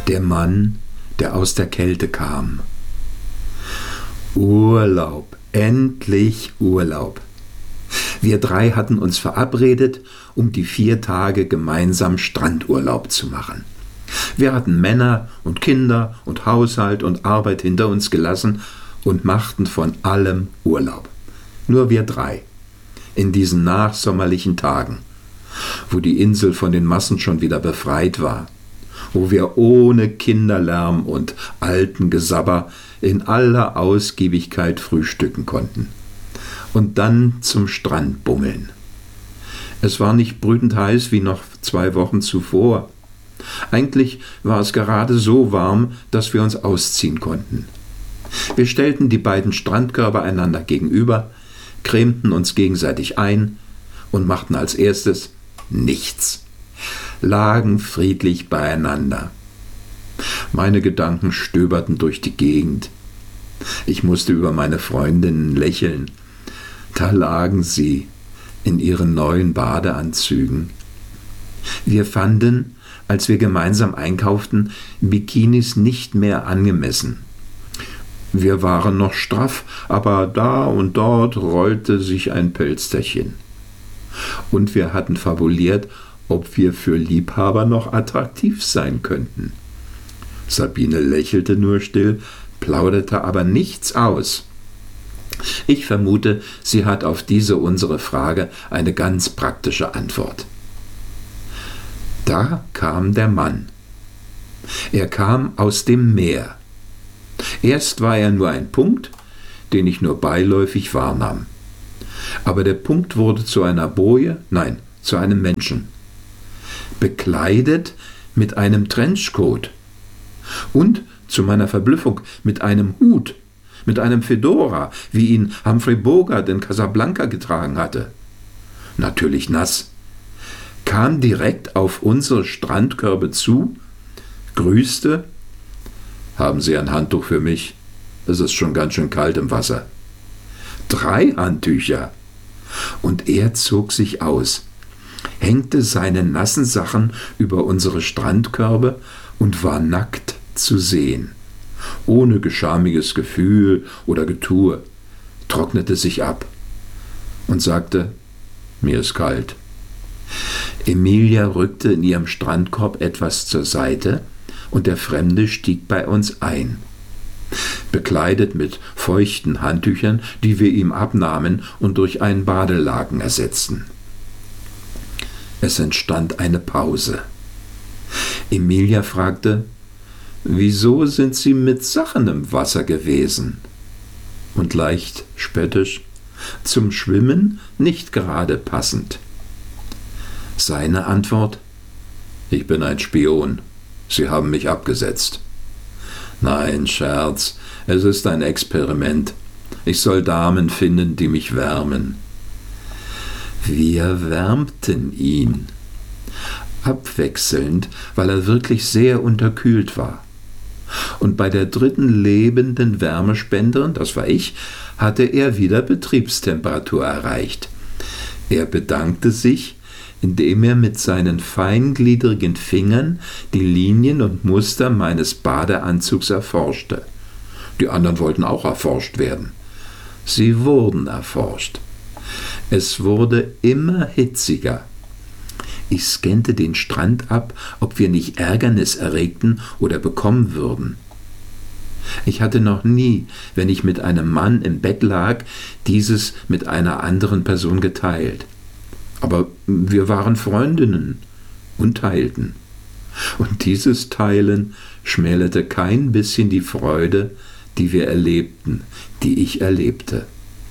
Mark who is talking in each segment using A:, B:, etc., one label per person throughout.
A: Der Mann, der aus der Kälte kam. Urlaub, endlich Urlaub. Wir 3 hatten uns verabredet, um die 4 Tage gemeinsam Strandurlaub zu machen. Wir hatten Männer und Kinder und Haushalt und Arbeit hinter uns gelassen und machten von allem Urlaub. Nur wir 3. In diesen nachsommerlichen Tagen, wo die Insel von den Massen schon wieder befreit war, wo wir ohne Kinderlärm und alten Gesabber in aller Ausgiebigkeit frühstücken konnten. Und dann zum Strand bummeln. Es war nicht brütend heiß wie noch 2 Wochen zuvor. Eigentlich war es gerade so warm, dass wir uns ausziehen konnten. Wir stellten die beiden Strandkörbe einander gegenüber, cremten uns gegenseitig ein und machten als erstes nichts. Lagen friedlich beieinander. Meine Gedanken stöberten durch die Gegend. Ich musste über meine Freundinnen lächeln. Da lagen sie in ihren neuen Badeanzügen. Wir fanden, als wir gemeinsam einkauften, Bikinis nicht mehr angemessen. Wir waren noch straff, aber da und dort rollte sich ein Pölsterchen. Und wir hatten fabuliert, ob wir für Liebhaber noch attraktiv sein könnten. Sabine lächelte nur still, plauderte aber nichts aus. Ich vermute, sie hat auf diese unsere Frage eine ganz praktische Antwort. Da kam der Mann. Er kam aus dem Meer. Erst war er nur ein Punkt, den ich nur beiläufig wahrnahm. Aber der Punkt wurde zu einer Boje, nein, zu einem Menschen. Bekleidet mit einem Trenchcoat und, zu meiner Verblüffung, mit einem Hut, mit einem Fedora, wie ihn Humphrey Bogart in Casablanca getragen hatte. Natürlich nass. Kam direkt auf unsere Strandkörbe zu, grüßte: »Haben Sie ein Handtuch für mich? Es ist schon ganz schön kalt im Wasser.« 3 Handtücher. Und er zog sich aus, hängte seine nassen Sachen über unsere Strandkörbe und war nackt zu sehen. Ohne geschamiges Gefühl oder Getue, trocknete sich ab und sagte: »Mir ist kalt.« Emilia rückte in ihrem Strandkorb etwas zur Seite und der Fremde stieg bei uns ein. Bekleidet mit feuchten Handtüchern, die wir ihm abnahmen und durch einen Badelaken ersetzten. Es entstand eine Pause. Emilia fragte: »Wieso sind Sie mit Sachen im Wasser gewesen?« Und leicht spöttisch: »Zum Schwimmen nicht gerade passend.« Seine Antwort: »Ich bin ein Spion. Sie haben mich abgesetzt.« »Nein, Scherz. Es ist ein Experiment. Ich soll Damen finden, die mich wärmen.« Wir wärmten ihn. Abwechselnd, weil er wirklich sehr unterkühlt war. Und bei der 3. lebenden Wärmespenderin, das war ich, hatte er wieder Betriebstemperatur erreicht. Er bedankte sich, indem er mit seinen feingliedrigen Fingern die Linien und Muster meines Badeanzugs erforschte. Die anderen wollten auch erforscht werden. Sie wurden erforscht. Es wurde immer hitziger. Ich scannte den Strand ab, ob wir nicht Ärgernis erregten oder bekommen würden. Ich hatte noch nie, wenn ich mit einem Mann im Bett lag, dieses mit einer anderen Person geteilt. Aber wir waren Freundinnen und teilten. Und dieses Teilen schmälerte kein bisschen die Freude, die wir erlebten, die ich erlebte.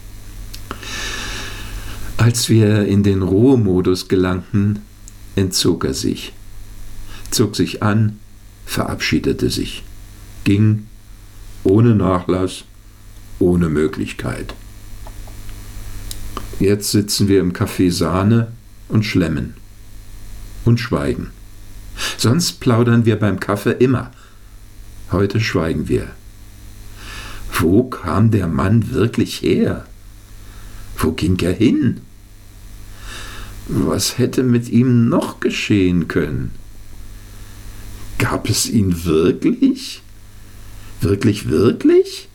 A: Als wir in den Ruhemodus gelangten, entzog er sich, zog sich an, verabschiedete sich, ging ohne Nachlass, ohne Möglichkeit. Jetzt sitzen wir im Café Sahne und schlemmen und schweigen. Sonst plaudern wir beim Kaffee immer. Heute schweigen wir. Wo kam der Mann wirklich her? Wo ging er hin? Was hätte mit ihm noch geschehen können? Gab es ihn wirklich? Wirklich, wirklich?